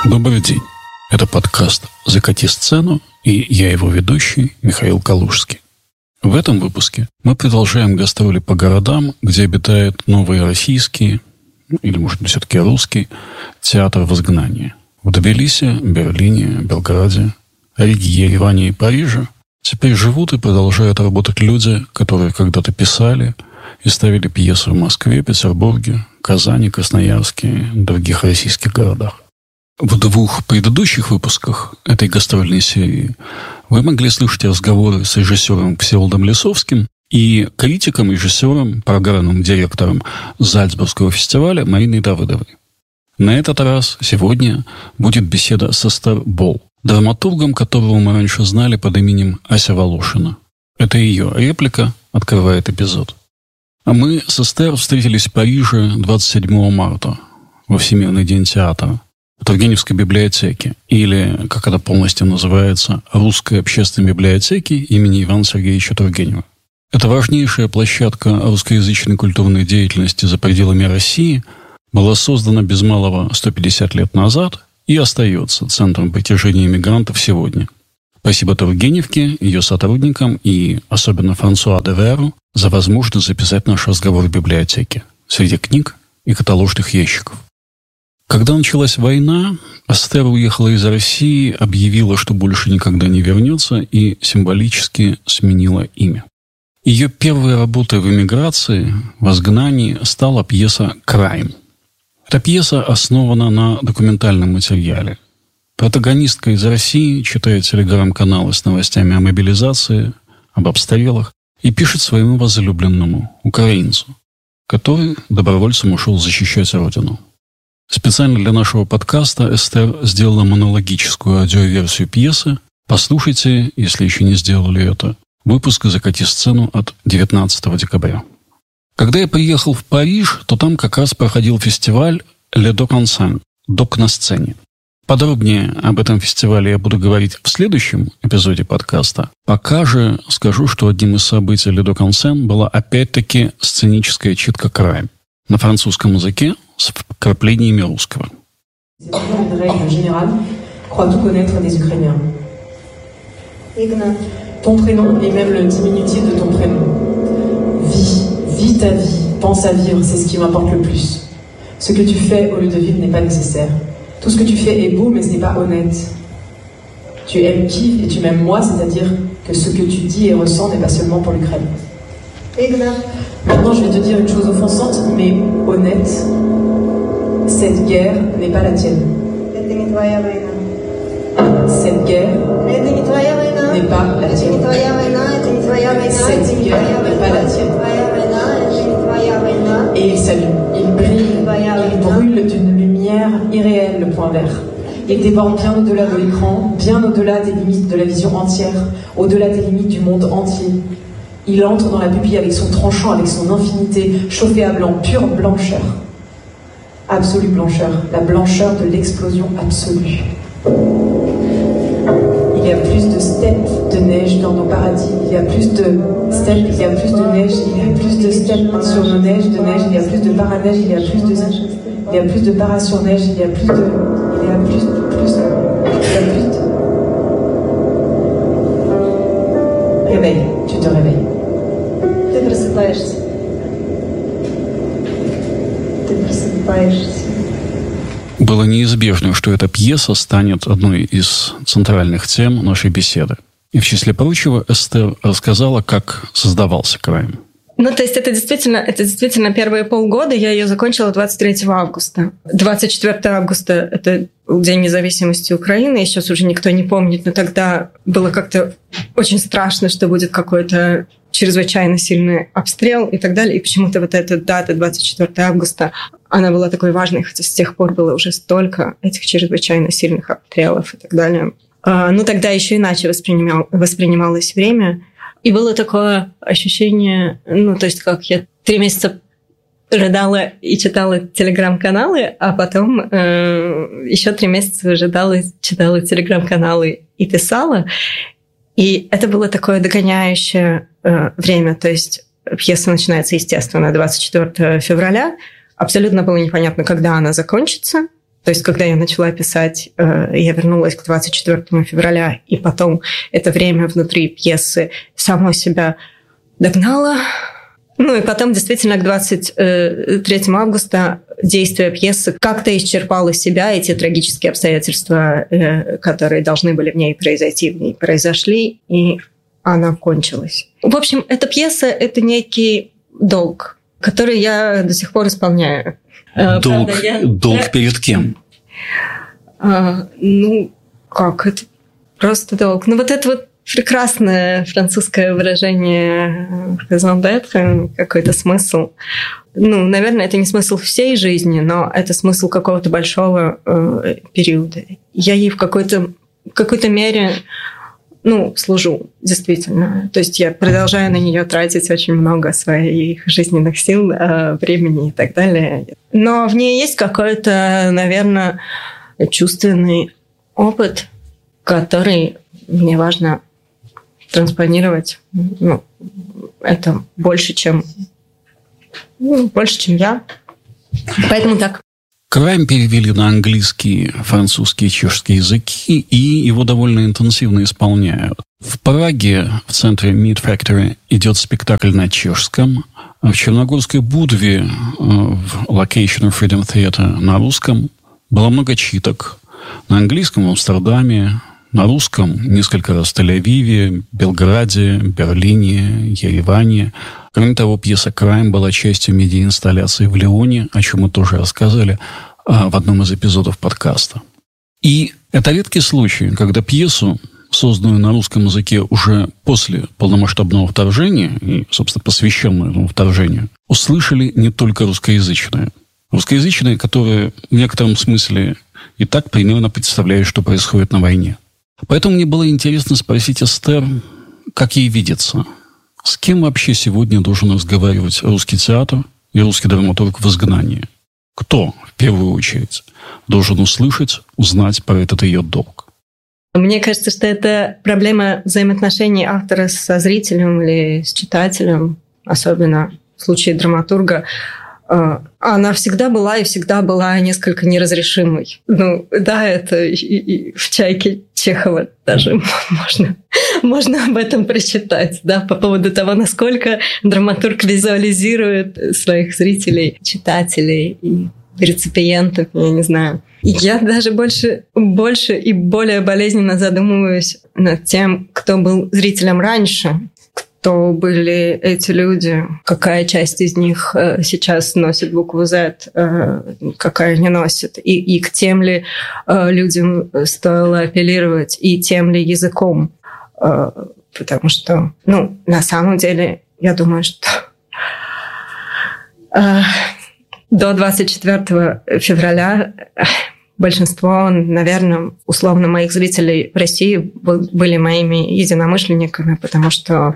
Добрый день. Это подкаст «Закати сцену» и я его ведущий Михаил Калужский. В этом выпуске мы продолжаем гастроли по городам, где обитает новый российский, или, может быть, все-таки русский, театр в изгнании. В Тбилиси, Берлине, Белграде, Риге, Ереване и Париже теперь живут и продолжают работать люди, которые когда-то писали и ставили пьесы в Москве, Петербурге, Казани, Красноярске и других российских городах. В двух предыдущих выпусках этой гастрольной серии вы могли слышать разговоры с режиссером Всеволодом Лисовским и критиком, режиссером, программным директором Зальцбургского фестиваля Мариной Давыдовой. На этот раз, сегодня, будет беседа с Эстер Болл, драматургом, которого мы раньше знали под именем Ася Волошина. Это ее реплика открывает эпизод. А мы с Эстер встретились в Париже 27 марта, во Всемирный день театра, в Тургеневской библиотеке, или, как это полностью называется, Русской общественной библиотеки имени Ивана Сергеевича Тургенева. Это важнейшая площадка русскоязычной культурной деятельности за пределами России была создана без малого 150 лет назад и остается центром притяжения мигрантов сегодня. Спасибо Тургеневке, ее сотрудникам и особенно Франсуа де Веру за возможность записать наш разговор в библиотеке среди книг и каталожных ящиков. Когда началась война, Эстер уехала из России, объявила, что больше никогда не вернется, и символически сменила имя. Ее первой работой в эмиграции, в изгнании, стала пьеса «Крайм». Эта пьеса основана на документальном материале. Протагонистка из России читает телеграм-каналы с новостями о мобилизации, об обстрелах и пишет своему возлюбленному, украинцу, который добровольцем ушел защищать родину. Специально для нашего подкаста Эстер сделала монологическую аудиоверсию пьесы. Послушайте, если еще не сделали это, выпуск «Закати сцену» от 19 декабря. Когда я приехал в Париж, то там как раз проходил фестиваль «Le Doc en scène» – «Док на сцене». Подробнее об этом фестивале я буду говорить в следующем эпизоде подкаста. Пока же скажу, что одним из событий «Le Doc en scène» была опять-таки сценическая читка «Крайм» на французском языке с вкраплениями русского. Ton prénom et même le diminutif de ton prénom. Vis ta vie, pense à vivre, c'est ce qui m'importe le plus. Ce que tu fais au lieu de vivre n'est pas nécessaire. Tout ce que tu fais est beau, mais ce n'est pas honnête. Tu aimes qui et tu m'aimes moi, c'est-à-dire que ce que tu dis et ressens n'est pas seulement pour l'Ukraine. Maintenant, je vais te dire une chose offensante, mais honnête. Cette guerre n'est pas la tienne. Cette guerre n'est pas la tienne. Cette guerre n'est pas la tienne. Et il s'allume, il brille, il brûle d'une lumière irréelle, le point vert. Il déborde bien au-delà de l'écran, bien au-delà des limites de la vision entière, au-delà des limites du monde entier. Il entre dans la pupille avec son tranchant, avec son infinité, chauffé à blanc, pure blancheur. Absolue blancheur, la blancheur de l'explosion absolue. Il y a plus de steppes de neige dans nos paradis. Il y a plus de steppes, il y a plus de neige, il y a plus de steppes sur nos neiges de neige, il y a plus de paraneige, il y a plus de il y a plus de para sur neige, il y a plus de Réveille, tu te réveilles. Ты просыпаешься. Ты просыпаешься. Было неизбежно, что эта пьеса станет одной из центральных тем нашей беседы. И в числе прочего Эстер рассказала, как создавался «Крайм». То есть это действительно первые полгода. Я ее закончила 23 августа. 24 августа — это День независимости Украины. И сейчас уже никто не помнит, но тогда было как-то очень страшно, что будет какой-то чрезвычайно сильный обстрел и так далее. И почему-то вот эта дата, 24 августа, она была такой важной, хотя с тех пор было уже столько этих чрезвычайно сильных обстрелов и так далее. Тогда еще иначе воспринималось время. И было такое ощущение, то есть как я 3 месяца рыдала и читала телеграм-каналы, а потом еще 3 месяца рыдала, читала телеграм-каналы и писала. И это было такое догоняющее время. То есть пьеса начинается, естественно, 24 февраля. Абсолютно было непонятно, когда она закончится. То есть, когда я начала писать, я вернулась к 24 февраля, и потом это время внутри пьесы само себя догнало. Ну и потом действительно к 23 августа действие пьесы как-то исчерпало себя, эти трагические обстоятельства, которые должны были в ней произойти, в ней произошли, и она кончилась. В общем, эта пьеса – это некий долг, который я до сих пор исполняю. Долг перед кем? Как это? Просто долг. Вот это вот прекрасное французское выражение «raison d'être», какой-то смысл. Наверное, это не смысл всей жизни, но это смысл какого-то большого периода. Я ей в какой-то мере служу, действительно. То есть я продолжаю на нее тратить очень много своих жизненных сил, времени и так далее. Но в ней есть какой-то, наверное, чувственный опыт, который мне важно транспонировать. Это больше, чем я. Поэтому так. Крайм перевели на английский, французский, чешский языки, и его довольно интенсивно исполняют. В Праге, в центре Meat Factory, идет спектакль на чешском. В Черногорской Будве, в Location Freedom Theatre на русском, было много читок. На английском в Амстердаме, на русском несколько раз в Тель-Авиве, Белграде, Берлине, Ереване. Кроме того, пьеса «Крайм» была частью медиаинсталляции в Лионе, о чем мы тоже рассказали в одном из эпизодов подкаста. И это редкий случай, когда пьесу, созданную на русском языке уже после полномасштабного вторжения, и, собственно, посвященную этому вторжению, услышали не только русскоязычные. Русскоязычные, которые в некотором смысле и так примерно представляют, что происходит на войне. Поэтому мне было интересно спросить Эстер, как ей видится, с кем вообще сегодня должен разговаривать русский театр и русский драматург в изгнании? Кто, в первую очередь, должен услышать, узнать про этот ее долг? Мне кажется, что это проблема взаимоотношений автора со зрителем или с читателем, особенно в случае драматурга. Она всегда была и всегда была несколько неразрешимой. Это и в «Чайке» Чехова даже можно об этом прочитать, по поводу того, насколько драматург визуализирует своих зрителей, читателей и реципиентов, я не знаю. Я даже больше и более болезненно задумываюсь над тем, кто был зрителем раньше, кто были эти люди, какая часть из них сейчас носит букву Z, какая не носит, и к тем ли людям стоило апеллировать, и тем ли языком. Потому что, на самом деле, я думаю, что до 24 февраля большинство, наверное, условно моих зрителей в России были моими единомышленниками, потому что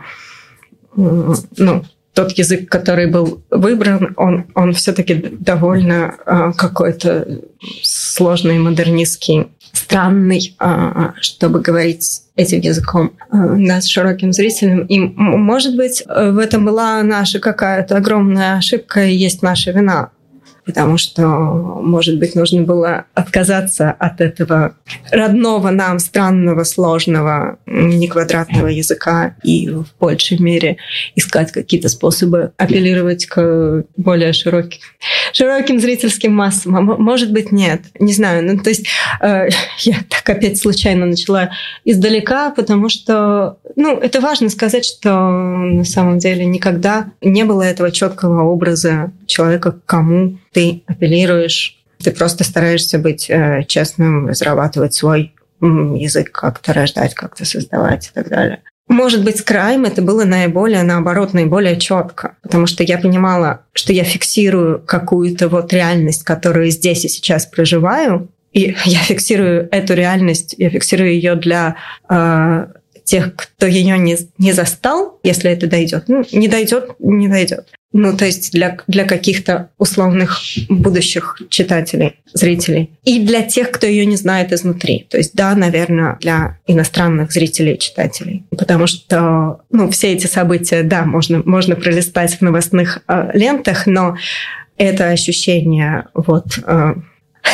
тот язык, который был выбран, он все-таки довольно какой-то сложный, модернистский, странный, чтобы говорить этим языком с широким зрителем. И, может быть, в этом была наша какая-то огромная ошибка и есть наша вина. Потому что, может быть, нужно было отказаться от этого родного нам, странного, сложного, неквадратного языка и в большей мере искать какие-то способы апеллировать к более широким зрительским массам. Может быть, нет. Не знаю. То есть я так опять случайно начала издалека, потому что это важно сказать, что на самом деле никогда не было этого четкого образа человека, к кому ты апеллируешь. Ты просто стараешься быть честным, разрабатывать свой язык, как-то рождать, как-то создавать и так далее. Может быть, с «Крайм» это было наиболее четко, потому что я понимала, что я фиксирую какую-то реальность, которую здесь и сейчас проживаю, и я фиксирую эту реальность, я фиксирую ее для тех, кто ее не застал, если это дойдет. Не дойдет. То есть для каких-то условных будущих читателей, зрителей. И для тех, кто ее не знает изнутри. То есть, наверное, для иностранных зрителей и читателей. Потому что, все эти события, можно пролистать в новостных лентах, но это ощущение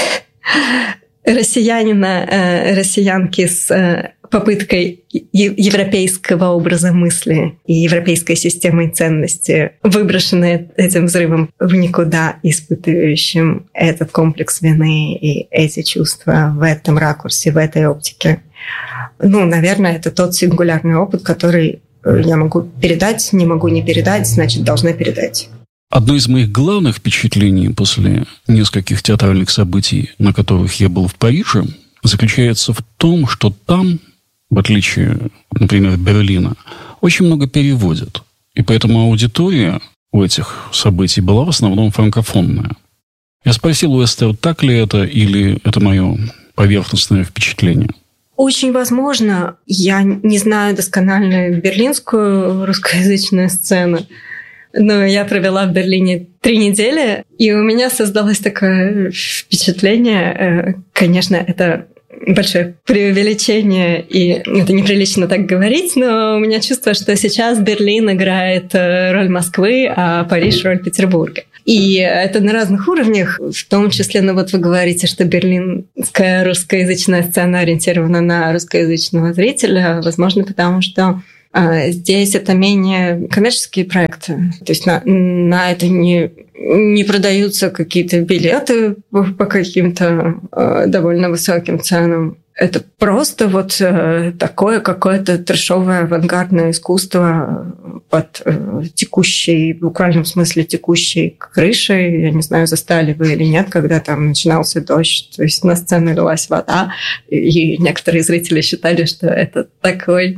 россиянки с попыткой европейского образа мысли и европейской системы ценностей, выброшенные этим взрывом в никуда, испытывающим этот комплекс вины и эти чувства в этом ракурсе, в этой оптике. Наверное, это тот сингулярный опыт, который я могу передать, не могу не передать, значит, должна передать. Одно из моих главных впечатлений после нескольких театральных событий, на которых я был в Париже, заключается в том, что там, в отличие, например, Берлина, очень много переводят. И поэтому аудитория у этих событий была в основном франкофонная. Я спросил у Эстер, так ли это, или это мое поверхностное впечатление. Очень возможно. Я не знаю досконально берлинскую русскоязычную сцену, но я провела в Берлине 3 недели, и у меня создалось такое впечатление. Конечно, это большое преувеличение, и это неприлично так говорить, но у меня чувство, что сейчас Берлин играет роль Москвы, а Париж — роль Петербурга. И это на разных уровнях, в том числе, вы говорите, что берлинская русскоязычная сцена ориентирована на русскоязычного зрителя, возможно, потому что здесь это менее коммерческие проекты. То есть на это не продаются какие-то билеты по каким-то довольно высоким ценам. Это просто такое какое-то трэшовое авангардное искусство под текущей, в буквальном смысле текущей крышей. Я не знаю, застали вы или нет, когда там начинался дождь, то есть на сцену лилась вода, и некоторые зрители считали, что это такой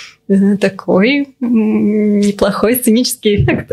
неплохой сценический эффект.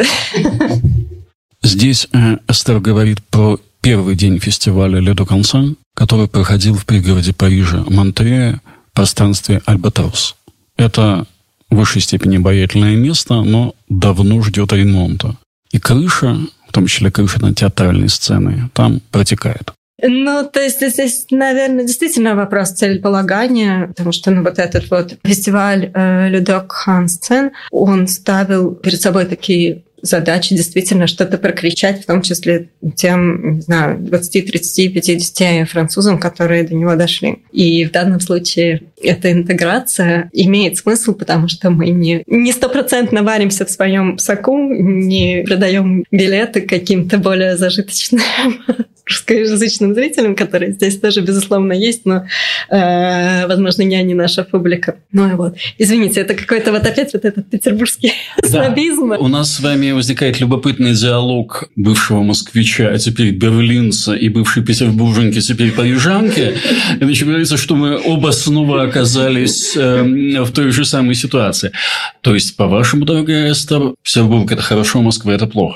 Здесь Эстер говорит про первый день фестиваля «Le de Cancan», который проходил в пригороде Парижа Монтре в пространстве «Альбатрос». Это в высшей степени обаятельное место, но давно ждет ремонта. И крыша, в том числе крыша на театральной сцене, там протекает. То есть здесь, наверное, действительно вопрос целеполагания, потому что этот фестиваль «Le de Cancan», он ставил перед собой такие задачи действительно что-то прокричать, в том числе тем, 20, 30, 50 французам, которые до него дошли. И в данном случае эта интеграция имеет смысл, потому что мы не 100% варимся в своем соку, не продаем билеты каким-то более зажиточным русскоязычным зрителям, которые здесь тоже, безусловно, есть, но, возможно, не они наша публика. Извините, это какой-то опять этот петербургский снобизм. У нас с вами возникает любопытный диалог бывшего москвича, а теперь берлинца, и бывшей петербурженки, теперь парижанки. Иначе говорится, что мы оба снова оказались в той же самой ситуации. То есть, по-вашему, дорогая Эстер, Петербург – это хорошо, Москва – это плохо?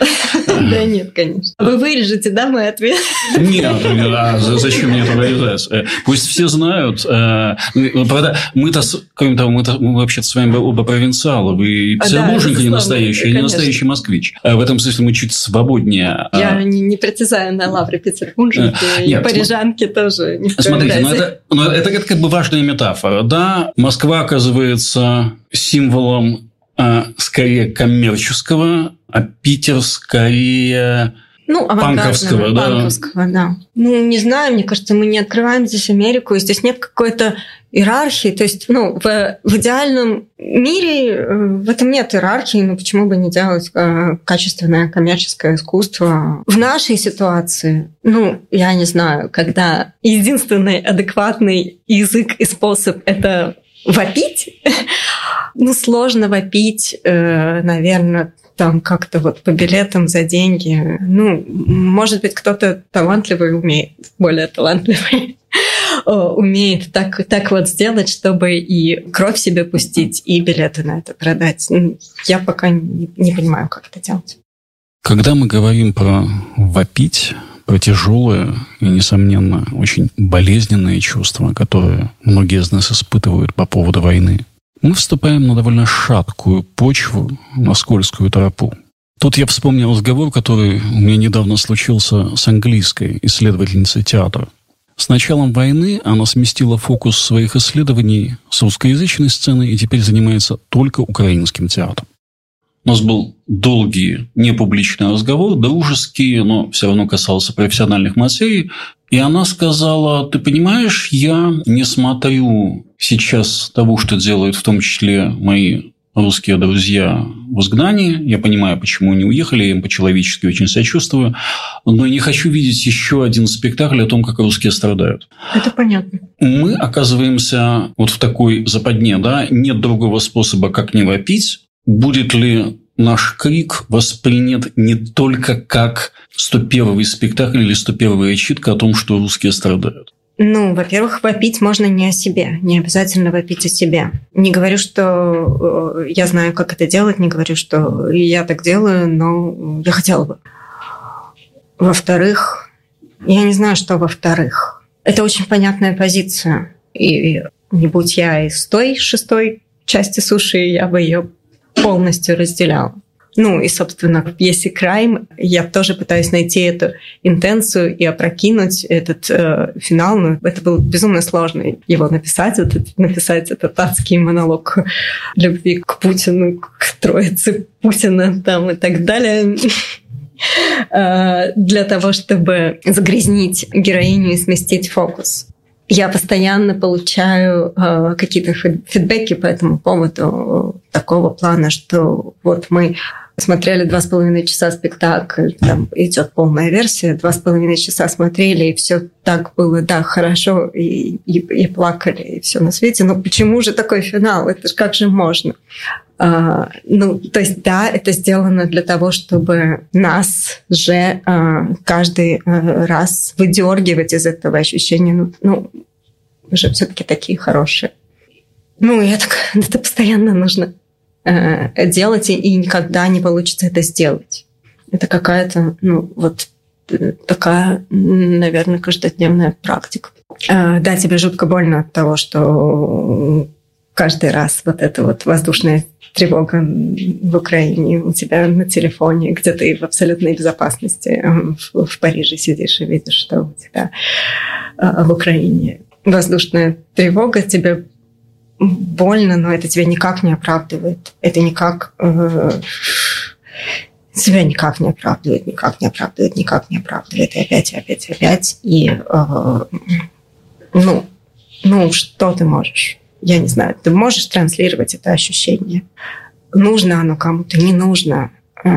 Да нет, конечно. Вы вырежете, да, мой ответ? Нет, зачем мне это вырезать? Пусть все знают. Правда, мы-то, кроме того, мы вообще-то с вами оба провинциалы. Вы петербурженка не настоящий, не настоящий москвич. В этом смысле мы чуть свободнее. Я не притязаю на лавры петербурженки, и парижанки тоже. Смотрите, это как бы важная метафора. Да, Москва оказывается символом скорее коммерческого, а Питер скорее панковского. Да. Не знаю, мне кажется, мы не открываем здесь Америку, и здесь нет какой-то иерархии. То есть, в идеальном мире в этом нет иерархии, почему бы не делать качественное коммерческое искусство? В нашей ситуации, я не знаю, когда единственный адекватный язык и способ – это вопить, сложно вопить, наверное, там как-то по билетам за деньги. Может быть, кто-то талантливый умеет, более талантливый, умеет так сделать, чтобы и кровь себе пустить, и билеты на это продать. Я пока не понимаю, как это делать. Когда мы говорим про вопить, про тяжелое и, несомненно, очень болезненные чувства, которые многие из нас испытывают по поводу войны, мы вступаем на довольно шаткую почву, на скользкую тропу. Тут я вспомнил разговор, который у меня недавно случился с английской исследовательницей театра. С началом войны она сместила фокус своих исследований с русскоязычной сцены и теперь занимается только украинским театром. У нас был долгий непубличный разговор, дружеский, но все равно касался профессиональных материй. И она сказала: ты понимаешь, я не смотрю сейчас того, что делают в том числе мои русские друзья в изгнании. Я понимаю, почему они уехали, я им по-человечески очень сочувствую. Но не хочу видеть еще один спектакль о том, как русские страдают. Это понятно. Мы оказываемся вот в такой западне, да, нет другого способа, как не вопить. Будет ли наш крик воспринят не только как 101-й спектакль или 101-я читка о том, что русские страдают? Ну, во-первых, вопить можно не о себе, не обязательно вопить о себе. Не говорю, что я знаю, как это делать, не говорю, что я так делаю, но я хотела бы. Во-вторых, я не знаю, что во-вторых. Это очень понятная позиция. И не будь я из той 6-й части суши, я бы ее полностью разделяла. Ну и, собственно, в пьесе «Крайм» я тоже пытаюсь найти эту интенцию и опрокинуть этот финал. Но это было безумно сложно его написать, написать этот адский монолог любви к Путину, к троице Путина там, и так далее, для того, чтобы загрязнить героиню и сместить фокус. Я постоянно получаю какие-то фидбэки по этому поводу такого плана, что вот мы смотрели 2,5 часа спектакль, там идет полная версия, 2,5 часа смотрели, и все так было, да, хорошо, и плакали, и все на свете. Но почему же такой финал? Это ж как же можно? Ну, то есть, да, это сделано для того, чтобы нас же каждый раз выдергивать из этого ощущения, ну, мы же все-таки такие хорошие. Ну, и это постоянно нужно делать, и никогда не получится это сделать. Это какая-то, ну, вот такая, наверное, каждодневная практика. Да, тебе жутко больно от того, что каждый раз вот эта вот воздушная тревога в Украине у тебя на телефоне, где ты в абсолютной безопасности в Париже сидишь и видишь, что у тебя в Украине воздушная тревога, тебе больно, но это тебя никак не оправдывает. Это никак себя никак не оправдывает, никак не оправдывает, никак не оправдывает. И опять. И ну, что ты можешь? Я не знаю, ты можешь транслировать это ощущение? Нужно оно кому-то, не нужно.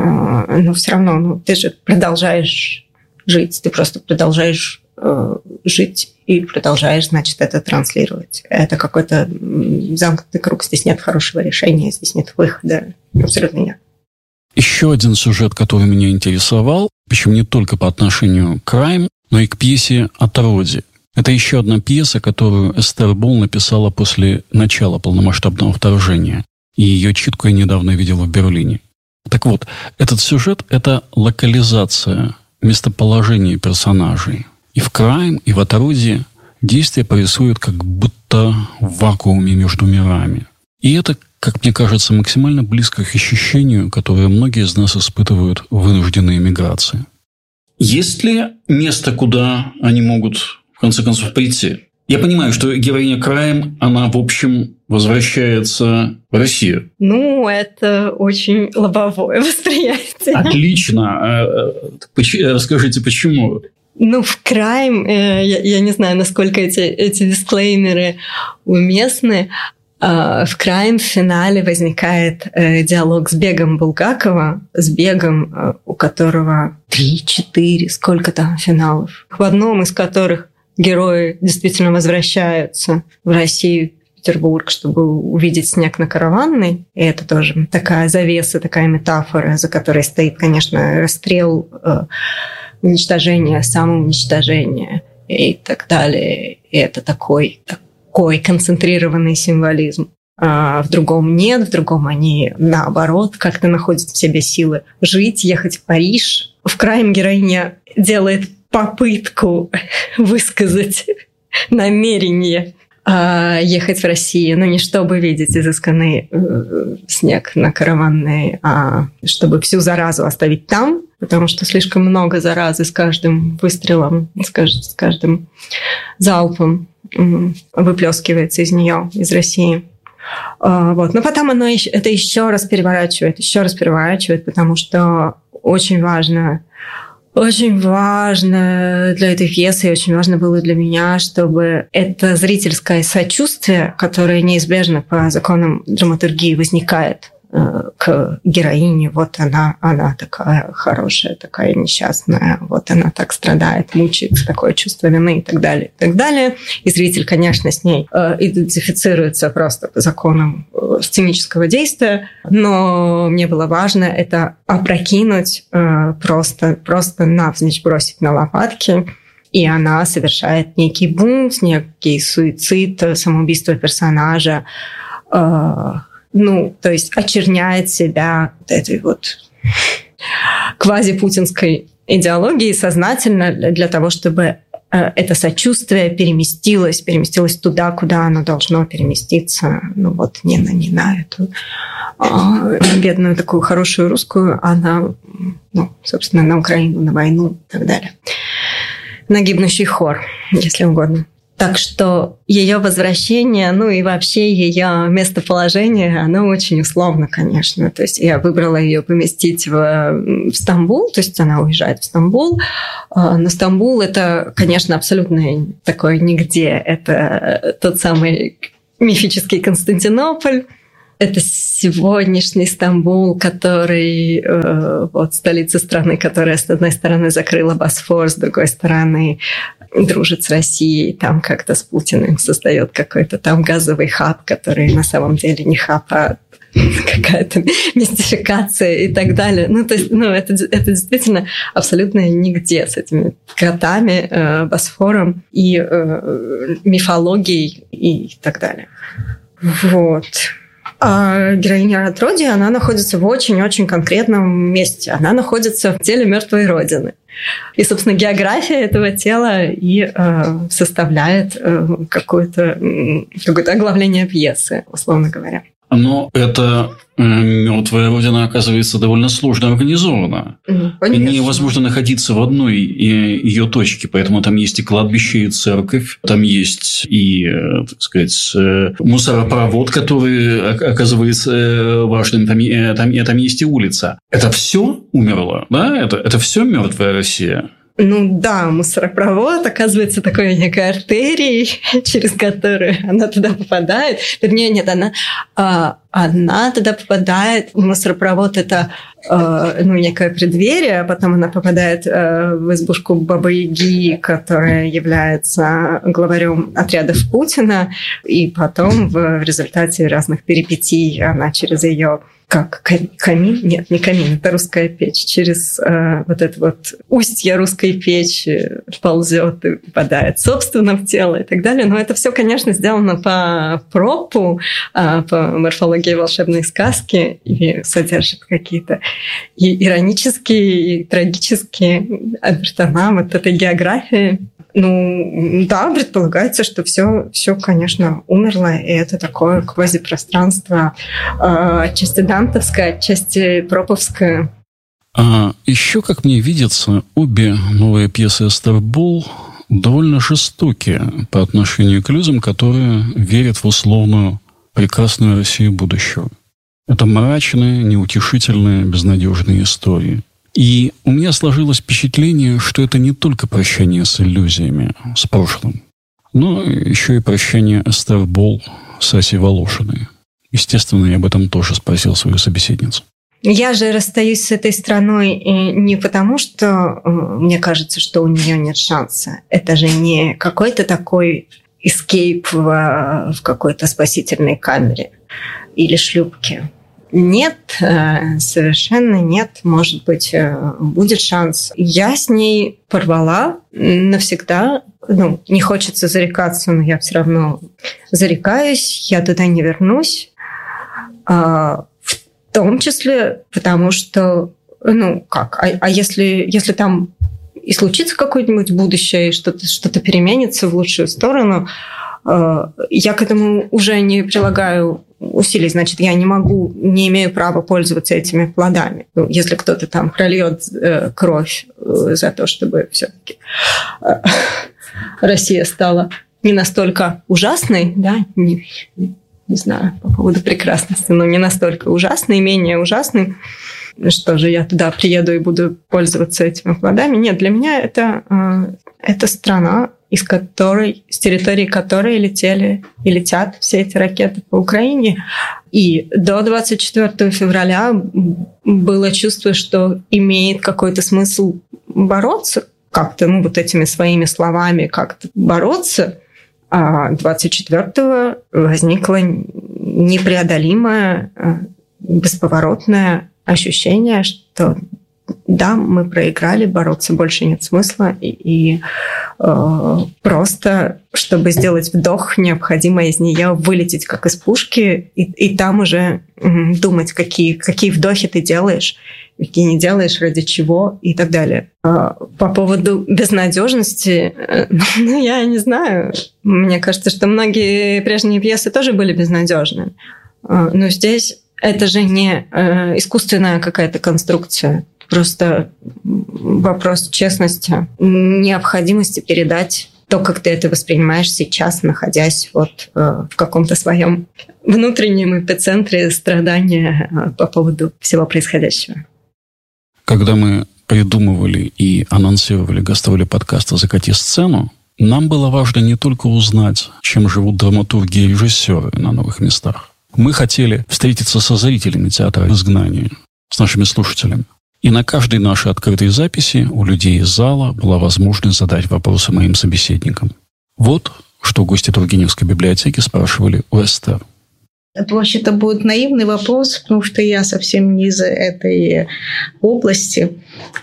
Но все равно, ты же продолжаешь жить. Ты просто продолжаешь жить и продолжаешь, значит, это транслировать. Это какой-то замкнутый круг. Здесь нет хорошего решения, здесь нет выхода. Абсолютно нет. Еще один сюжет, который меня интересовал, причем не только по отношению к «Крайм», но и к пьесе «Отродье». Это еще одна пьеса, которую Эстер Болл написала после начала полномасштабного вторжения. И ее читку я недавно видел в Берлине. Так вот, этот сюжет – это локализация местоположения персонажей. И в «Крайм», и в «Отродье» действие происходит как будто в вакууме между мирами. И это, как мне кажется, максимально близко к ощущению, которое многие из нас испытывают в вынужденной эмиграции. Есть ли место, куда они могут, в конце концов, прийти? Я понимаю, что героиня «Крайм», она, в общем, возвращается в Россию. Ну, это очень лобовое восприятие. Отлично. Расскажите, почему? Ну, в «Крайм», я не знаю, насколько эти дисклеймеры уместны. В «Крайм» в финале возникает диалог с Бегом Булгакова, с Бегом, у которого 3-4, сколько там финалов, в одном из которых герои действительно возвращаются в Россию, в Петербург, чтобы увидеть снег на Караванной. И это тоже такая завеса, такая метафора, за которой стоит, конечно, расстрел, уничтожение, самоуничтожение и так далее. И это такой концентрированный символизм. А в другом нет, в другом они, наоборот, как-то находят в себе силы жить, ехать в Париж. В «Крайм» героиня делает попытку высказать намерение ехать в Россию, но не чтобы видеть изысканный снег на Караванной, а чтобы всю заразу оставить там, потому что слишком много заразы с каждым выстрелом, с каждым залпом выплескивается из нее, из России. Вот. Но потом оно это еще раз переворачивает, потому что очень важно Очень важно для этой пьесы, и очень важно было для меня, чтобы это зрительское сочувствие, которое неизбежно по законам драматургии возникает к героине. Вот она такая хорошая, такая несчастная, вот она так страдает, мучается, такое чувство вины и так далее, и так далее. И зритель, конечно, с ней идентифицируется просто по законам сценического действия, но мне было важно это опрокинуть, просто навзничь бросить на лопатки, и она совершает некий бунт, некий суицид, самоубийство персонажа, то есть очерняет себя вот этой вот квазипутинской идеологией сознательно для того, чтобы это сочувствие переместилось туда, куда оно должно переместиться. Не на эту бедную такую хорошую русскую, а собственно, на Украину, на войну и так далее. На гибнущий хор, если угодно. Так что ее возвращение, и вообще ее местоположение, оно очень условно, конечно. То есть я выбрала ее поместить в Стамбул, то есть она уезжает в Стамбул. Но Стамбул – это, конечно, абсолютно такое нигде. Это тот самый мифический Константинополь. Это сегодняшний Стамбул, который столица страны, которая, с одной стороны, закрыла Босфор, с другой стороны, дружит с Россией, там как-то с Путиным создает какой-то там газовый хаб, который на самом деле не хаб, а какая-то мистификация и так далее. Это действительно абсолютно нигде с этими котами, Босфором и мифологией и так далее. Вот. А героиня Атроди, она находится в очень-очень конкретном месте. Она находится в теле мертвой родины. И, собственно, география этого тела и составляет какое-то оглавление пьесы, условно говоря. Но эта мертвая родина, оказывается, довольно сложно организована. Конечно. Невозможно находиться в одной ее точке, поэтому там есть и кладбище, и церковь, там есть и, так сказать, мусоропровод, который оказывается важным, там есть и улица. Это все умерло, да? Это все мертвая Россия? Да, мусоропровод оказывается такой некой артерией, через которую она туда попадает. Вернее, нет, она туда попадает. Мусоропровод – это некое преддверие, а потом она попадает в избушку Бабы-Яги, которая является главарем отрядов Путина, и потом в результате разных перипетий она через ее камин? Нет, не камин, это русская печь. Через устье русской печи ползет и попадает, собственно, в тело и так далее. Но это все, конечно, сделано по пропу, по морфологии волшебной сказки и содержит какие-то и иронические, и трагические обертона вот этой географии. Предполагается, что все, конечно, умерло, и это такое квазипространство, отчасти дантовское, отчасти проповское. Еще, как мне видится, обе новые пьесы «Стамбул» довольно жестоки по отношению к людям, которые верят в условную прекрасную Россию будущего. Это мрачные, неутешительные, безнадежные истории. И у меня сложилось впечатление, что это не только прощание с иллюзиями, с прошлым, но еще и прощание Эстер Болл с Асей Волошиной. Естественно, я об этом тоже спросил свою собеседницу. Я же расстаюсь с этой страной не потому, что мне кажется, что у нее нет шанса. Это же не какой-то такой эскейп в какой-то спасительной камере или шлюпке. Нет, совершенно нет. Может быть, будет шанс. Я с ней порвала навсегда. Не хочется зарекаться, но я все равно зарекаюсь. Я туда не вернусь. В том числе потому, что... если там и случится какое-нибудь будущее, и что-то переменится в лучшую сторону, я к этому уже не прилагаю усилий, значит, я не имею права пользоваться этими плодами. Если кто-то там прольет кровь за то, чтобы все-таки Россия стала не настолько ужасной, да, не знаю по поводу прекрасности, но не настолько ужасной, менее ужасной, что же я туда приеду и буду пользоваться этими плодами. Нет, для меня это страна, с территории которой летели и летят все эти ракеты по Украине. И до 24 февраля было чувство, что имеет какой-то смысл бороться как-то, вот этими своими словами как-то бороться. А 24-го возникло непреодолимое, бесповоротное ощущение, что да, мы проиграли, бороться больше нет смысла, и просто, чтобы сделать вдох, необходимо из нее вылететь как из пушки, и там уже думать, какие вдохи ты делаешь, какие не делаешь, ради чего и так далее. По поводу безнадежности, я не знаю. Мне кажется, что многие прежние пьесы тоже были безнадежны. Но здесь это же не искусственная какая-то конструкция. Просто вопрос честности, необходимости передать то, как ты это воспринимаешь сейчас, находясь в каком-то своем внутреннем эпицентре страдания по поводу всего происходящего. Когда мы придумывали и анонсировали гастроли подкаста «Закати сцену», нам было важно не только узнать, чем живут драматурги и режиссеры на новых местах. Мы хотели встретиться со зрителями театра изгнания, с нашими слушателями. И на каждой нашей открытой записи у людей из зала была возможность задать вопросы моим собеседникам. Вот что гости Тургеневской библиотеки спрашивали у Эстер. Это вообще-то будет наивный вопрос, потому что я совсем не из этой области.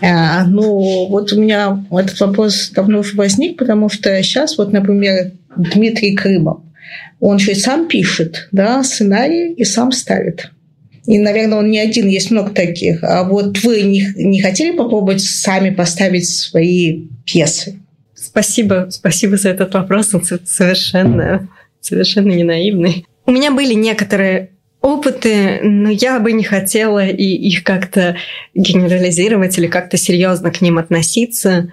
Но вот у меня этот вопрос давно уже возник, потому что сейчас, например, Дмитрий Крымов, он же сам пишет, да, сценарий и сам ставит. И, наверное, он не один, есть много таких. А вот вы не хотели попробовать сами поставить свои пьесы? Спасибо за этот вопрос. Он совершенно не наивный. У меня были некоторые опыты, но я бы не хотела их как-то генерализировать или как-то серьезно к ним относиться,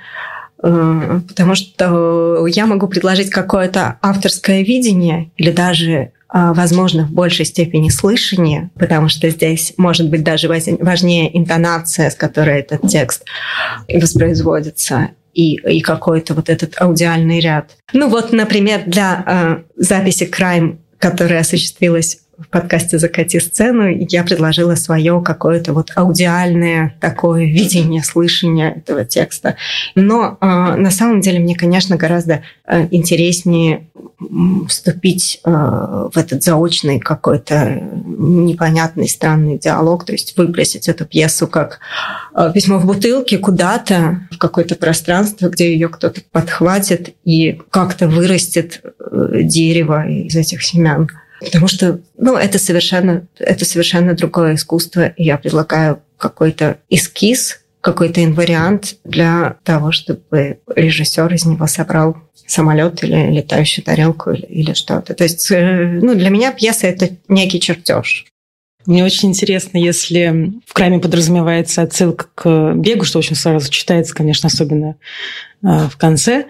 потому что я могу предложить какое-то авторское видение или даже, возможно, в большей степени слышание, потому что здесь может быть даже важнее интонация, с которой этот текст воспроизводится, и какой-то вот этот аудиальный ряд. Например, для записи «Крайм», которая осуществилась в подкасте «Закати сцену», я предложила свое какое-то аудиальное такое видение, слышание этого текста. Но на самом деле мне, конечно, гораздо интереснее вступить в этот заочный какой-то непонятный, странный диалог, то есть выбросить эту пьесу как письмо в бутылке куда-то, в какое-то пространство, где ее кто-то подхватит и как-то вырастет дерево из этих семян. Потому что это совершенно другое искусство, и я предлагаю какой-то эскиз, какой-то инвариант для того, чтобы режиссер из него собрал самолет или летающую тарелку или что-то. То есть для меня пьеса — это некий чертеж. Мне очень интересно, если в «Крайме» подразумевается отсылка к бегу, что очень сразу читается, конечно, особенно в конце,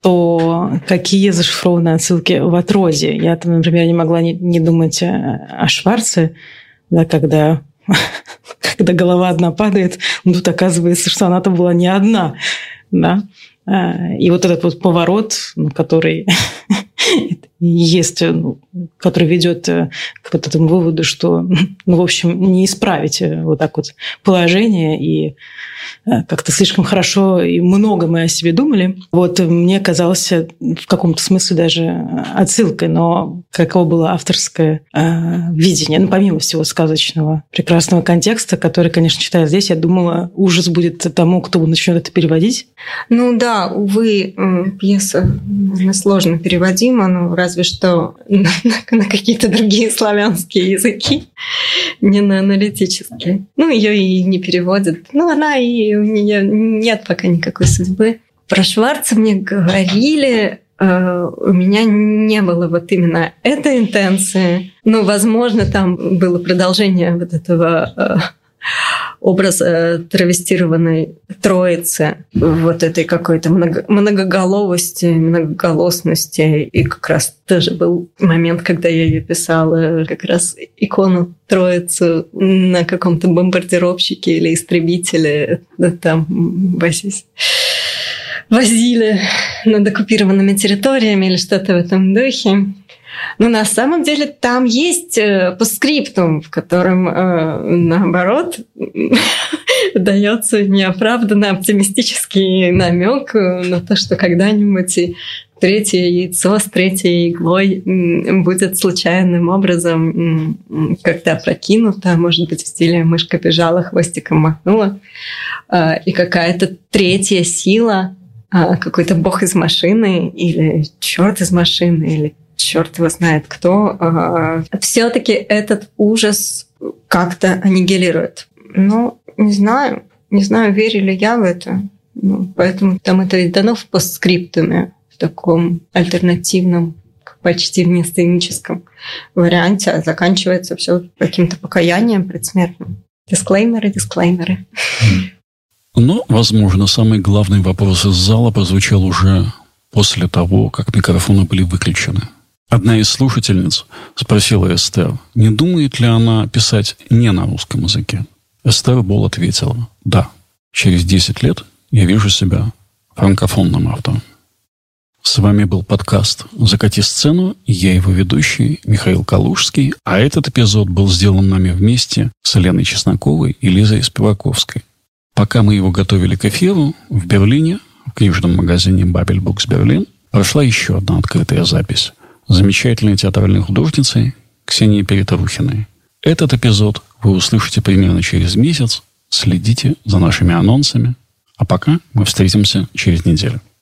то какие зашифрованные отсылки в «Отроде». Я там, например, не могла не думать о Шварце, да, когда голова одна падает, тут оказывается, что она-то была не одна. Да? И вот этот поворот, который есть, который ведет к этому выводу, что, в общем, не исправить вот так вот положение, и как-то слишком хорошо и много мы о себе думали. Мне казалось в каком-то смысле даже отсылкой, но каково было авторское видение, помимо всего сказочного, прекрасного контекста, который, конечно, читая здесь, я думала, ужас будет тому, кто начнет это переводить. Да, увы, пьеса, наверное, сложно переводима, разве что на какие-то другие славянские языки, не на аналитические. Ее и не переводят. У нее нет пока никакой судьбы. Про Шварца мне говорили, у меня не было именно этой интенции. Возможно, там было продолжение этого образ травестированной троицы, вот этой какой-то многоголовости, многоголосности. И как раз тоже был момент, когда я ее писала, как раз икону троицу на каком-то бомбардировщике или истребителе там возили над оккупированными территориями или что-то в этом духе. Но на самом деле там есть постскриптум, в котором, наоборот, дается неоправданно оптимистический намек на то, что когда-нибудь и третье яйцо с третьей иглой будет случайным образом как-то опрокинуто, может быть, в стиле мышка бежала, хвостиком махнула, и какая-то третья сила, какой-то бог из машины или черт из машины, или черт его знает кто, все-таки этот ужас как-то аннигилирует. Но не знаю, верю ли я в это. Поэтому там это и дано в постскриптуме, в таком альтернативном, почти внесценическом варианте, а заканчивается все каким-то покаянием предсмертным. Дисклеймеры. Но, возможно, самый главный вопрос из зала прозвучал уже после того, как микрофоны были выключены. Одна из слушательниц спросила Эстер, не думает ли она писать не на русском языке. Эстер Бол ответила, да, через 10 лет я вижу себя франкофонным автором. С вами был подкаст «Закати сцену», и я его ведущий Михаил Калужский, а этот эпизод был сделан нами вместе с Еленой Чесноковой и Лизой Спиваковской. Пока мы его готовили к эфиру, в Берлине, в книжном магазине «Бабель Букс Берлин», прошла еще одна открытая запись замечательной театральной художницей Ксении Переторухиной. Этот эпизод вы услышите примерно через месяц. Следите за нашими анонсами. А пока мы встретимся через неделю.